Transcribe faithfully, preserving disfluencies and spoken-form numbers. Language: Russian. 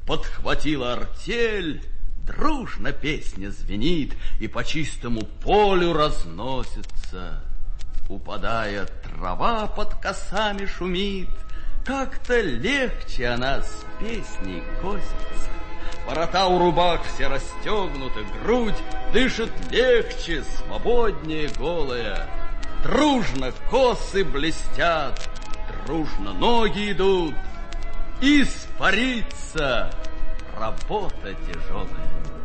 подхватила артель, дружно песня звенит и по чистому полю разносится. Упадая, трава под косами шумит, как-то легче она с песней косится. Ворота у рубах все расстегнуты, грудь дышит легче, свободнее голая. Дружно косы блестят, дружно ноги идут. Испарится работа тяжелая.